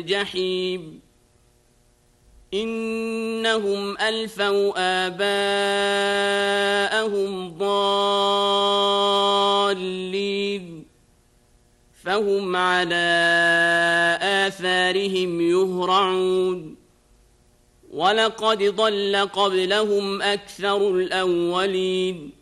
الجحيم إنهم ألفوا آباءهم ضالين فهم على آثارهم يهرعون ولقد ضل قبلهم أكثر الأولين